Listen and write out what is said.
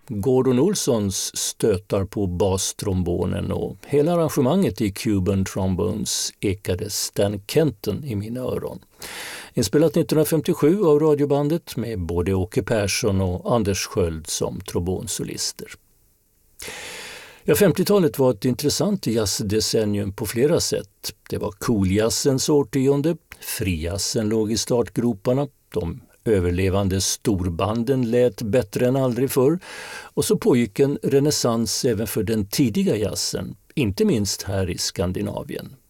Gordon Olsons stötar på bastrombonen och hela arrangemanget i Cuban Trombones ekade Stan Kenton i mina öron. Inspelat 1957 av radiobandet med både Åke Persson och Anders Sköld som trombonsolister. Ja, 50-talet var ett intressant jazzdecennium på flera sätt. Det var cooljazzens årtionde, frijazzen låg i startgroparna, de överlevande storbanden lät bättre än aldrig förr och så pågick en renässans även för den tidiga jazzen, inte minst här i Skandinavien.